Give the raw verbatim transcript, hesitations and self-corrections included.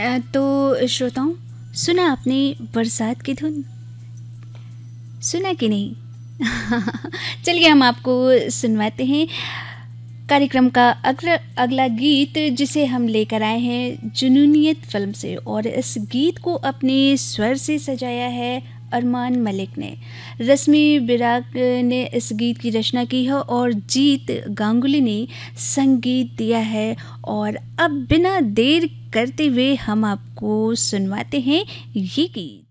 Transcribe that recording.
अ, तो श्रोताओं, सुना आपने बरसात की धुन? सुना कि नहीं? चलिए हम आपको सुनवाते हैं कार्यक्रम का अगला अगला गीत, जिसे हम लेकर आए हैं जुनूनियत फिल्म से, और इस गीत को अपने स्वर से सजाया है अरमान मलिक ने। रश्मि बिराक ने इस गीत की रचना की है और जीत गांगुली ने संगीत दिया है। और अब बिना देर करते हुए हम आपको सुनवाते हैं ये गीत।